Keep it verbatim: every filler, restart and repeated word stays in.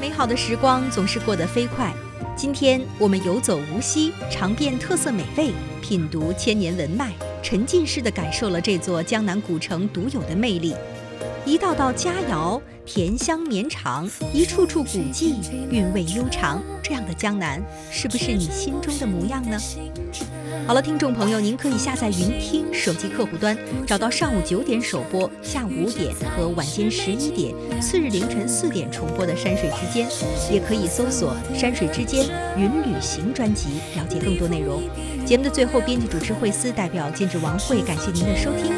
美好的时光总是过得飞快。今天我们游走无锡，尝遍特色美味，品读千年文脉，沉浸式地感受了这座江南古城独有的魅力。一道道佳肴，甜香绵长；一处处古迹，韵味悠长。这样的江南，是不是你心中的模样呢？好了，听众朋友，您可以下载云听手机客户端，找到上午九点首播、下午五点和晚间十一点、次日凌晨四点重播的《山水之间》，也可以搜索《山水之间云旅行》专辑，了解更多内容。节目的最后，编辑主持惠思代表监制王慧，感谢您的收听。